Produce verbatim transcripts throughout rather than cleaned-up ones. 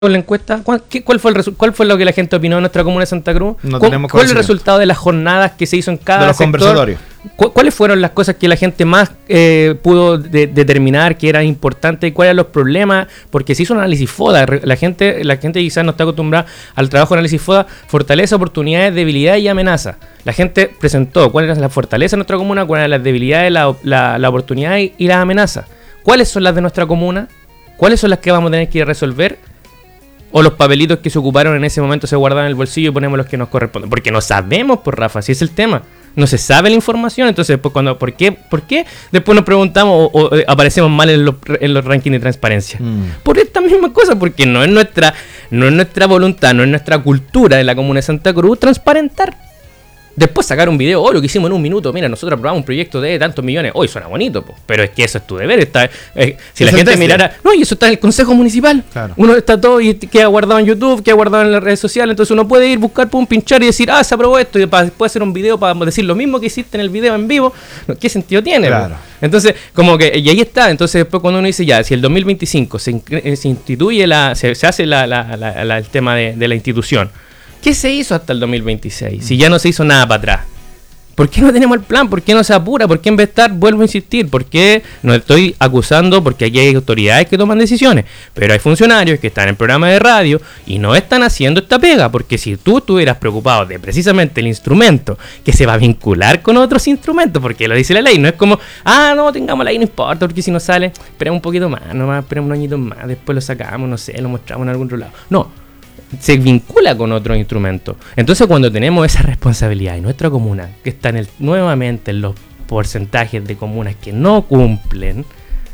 la encuesta? ¿Cuál, qué, cuál, fue el resu- ¿Cuál fue lo que la gente opinó de nuestra comuna de Santa Cruz? No ¿Cuál, tenemos ¿Cuál es el resultado de las jornadas que se hizo en cada de los sector? conversatorios. ¿Cu- ¿Cuáles fueron las cosas que la gente más eh, pudo de- determinar que eran importantes y cuáles eran los problemas? Porque se hizo un análisis FODA. Re- La gente, la gente quizás no está acostumbrada al trabajo de análisis FODA. Fortaleza, oportunidades, debilidades y amenazas. La gente presentó cuáles eran las fortalezas de nuestra comuna, cuáles eran las debilidades, la, la, la oportunidad y, y las amenazas. ¿Cuáles son las de nuestra comuna? ¿Cuáles son las que vamos a tener que resolver? O los papelitos que se ocuparon en ese momento se guardan en el bolsillo y ponemos los que nos corresponden. Porque no sabemos, por Rafa, si es el tema. No se sabe la información, entonces después cuando, ¿por qué? ¿Por qué? Después nos preguntamos o, o eh, aparecemos mal en los, en los rankings de transparencia. Mm. Por esta misma cosa, porque no es nuestra, no es nuestra voluntad, no es nuestra cultura de la comuna de Santa Cruz transparentar. Después sacar un video, oh, lo que hicimos en un minuto, mira, nosotros aprobamos un proyecto de tantos millones, hoy suena bonito, po, pero es que eso es tu deber, está, eh, si la gente mirara, no, y eso está en el Consejo Municipal, claro. Uno está todo y queda guardado en YouTube, queda guardado en las redes sociales, entonces uno puede ir, buscar, pum, pinchar y decir, ah, se aprobó esto, y para después hacer un video para decir lo mismo que hiciste en el video en vivo, ¿qué sentido tiene? Claro. Entonces, como que, y ahí está, entonces después cuando uno dice, ya, si el dos mil veinticinco se, se instituye, la se, se hace la, la, la, la, el tema de, de la institución, ¿qué se hizo hasta el dos mil veintiséis? Si ya no se hizo nada para atrás. ¿Por qué no tenemos el plan? ¿Por qué no se apura? ¿Por qué en vez de estar, vuelvo a insistir? ¿Por qué no estoy acusando? Porque aquí hay autoridades que toman decisiones, pero hay funcionarios que están en programas de radio y no están haciendo esta pega, porque si tú estuvieras preocupado de precisamente el instrumento que se va a vincular con otros instrumentos, porque lo dice la ley, no es como, ah, no, tengamos la ley, no importa, porque si no sale, esperemos un poquito más, nomás esperemos un añito más, después lo sacamos, no sé, lo mostramos en algún otro lado. No. Se vincula con otros instrumentos. Entonces cuando tenemos esa responsabilidad en nuestra comuna, que está en el, nuevamente en los porcentajes de comunas que no cumplen,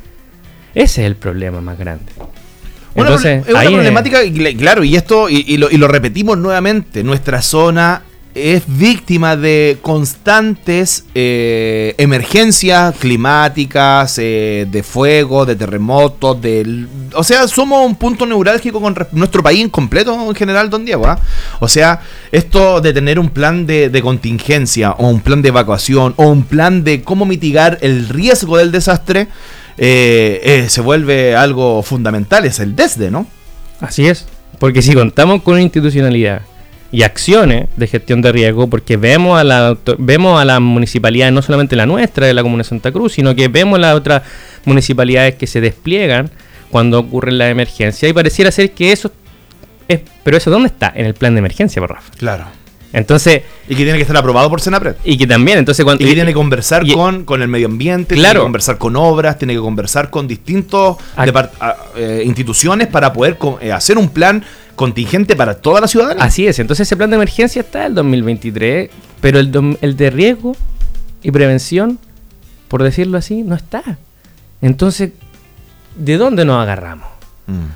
ese es el problema más grande. Una Entonces, es una problemática, es... claro, y esto y, y, lo, y lo repetimos nuevamente, nuestra zona es víctima de constantes eh, emergencias climáticas, eh, de fuego, de terremotos, de, o sea, somos un punto neurálgico con nuestro país en completo en general, don Diego, ¿eh? O sea, esto de tener un plan de, de contingencia o un plan de evacuación o un plan de cómo mitigar el riesgo del desastre eh, eh, se vuelve algo fundamental, es el desde, ¿no? Así es, porque si contamos con una institucionalidad y acciones de gestión de riesgo, porque vemos a la vemos a las municipalidades, no solamente la nuestra de la comuna de Santa Cruz, sino que vemos las otras municipalidades que se despliegan cuando ocurren las emergencias, y pareciera ser que eso es, pero eso ¿dónde está? En el plan de emergencia, por Rafa. Claro. Entonces, y que tiene que estar aprobado por Senapred. Y que también, entonces cuando, y que tiene que conversar y, con, con el medio ambiente, claro, tiene que conversar con obras, tiene que conversar con distintos depart- a, eh, instituciones para poder co- eh, hacer un plan contingente para toda la ciudadanía. Así es, entonces ese plan de emergencia está el dos mil veintitrés, pero el, do, el de riesgo y prevención, por decirlo así, no está. Entonces, ¿de dónde nos agarramos? Mm.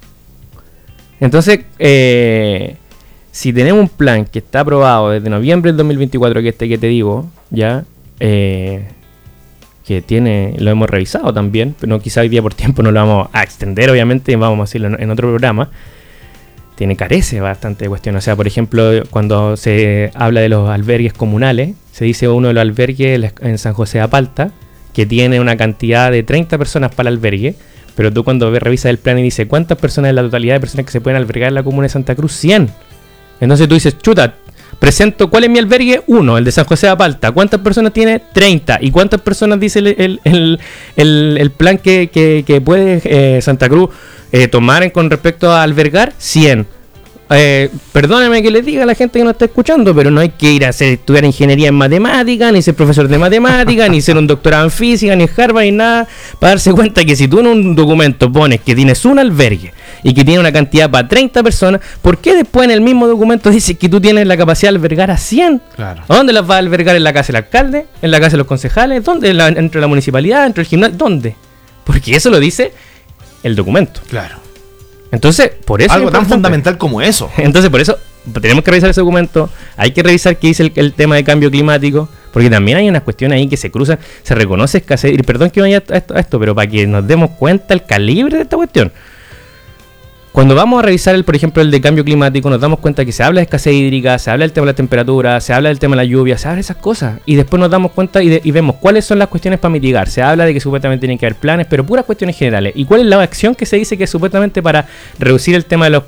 Entonces, eh, si tenemos un plan que está aprobado desde noviembre del dos mil veinticuatro, que este que te digo, ya, eh, que tiene, lo hemos revisado también, pero no, quizá hoy día por tiempo no lo vamos a extender, obviamente, y vamos a hacerlo en, en otro programa. Tiene, carece bastante de cuestiones. O sea, por ejemplo, cuando se habla de los albergues comunales, se dice uno de los albergues en San José de Apalta, que tiene una cantidad de treinta personas para el albergue, pero tú cuando revisas el plan y dices cuántas personas es la totalidad de personas que se pueden albergar en la comuna de Santa Cruz, cien. Entonces tú dices, chuta, presento, ¿cuál es mi albergue? Uno, el de San José de Apalta. ¿Cuántas personas tiene? treinta. ¿Y cuántas personas dice el, el, el, el, el plan que, que, que puede eh, Santa Cruz eh, tomar en, con respecto a albergar? cien. Eh, perdóneme que les diga a la gente que nos está escuchando, pero no hay que ir a hacer, estudiar ingeniería en matemáticas, ni ser profesor de matemáticas, ni ser un doctorado en física, ni en Harvard, ni nada, para darse cuenta que si tú en un documento pones que tienes un albergue y que tiene una cantidad para treinta personas, ¿por qué después en el mismo documento dices que tú tienes la capacidad de albergar a cien? Claro. ¿A dónde las vas a albergar? ¿En la casa del alcalde? ¿En la casa de los concejales? ¿Dónde? La, ¿Entre la municipalidad? ¿Entre el gimnasio? ¿Dónde? Porque eso lo dice el documento. Claro. Entonces, por eso... Algo tan fundamental como eso. Entonces, por eso tenemos que revisar ese documento. Hay que revisar qué dice el, el tema de cambio climático, porque también hay unas cuestiones ahí que se cruzan. Se reconoce escasez. Y perdón que vaya a esto, a esto, pero para que nos demos cuenta el calibre de esta cuestión. Cuando vamos a revisar, el, por ejemplo, el de cambio climático, nos damos cuenta que se habla de escasez hídrica, se habla del tema de la temperatura, se habla del tema de la lluvia, se habla de esas cosas. Y después nos damos cuenta y, de, y vemos cuáles son las cuestiones para mitigar. Se habla de que supuestamente tienen que haber planes, pero puras cuestiones generales. ¿Y cuál es la acción que se dice que es supuestamente para reducir el tema de los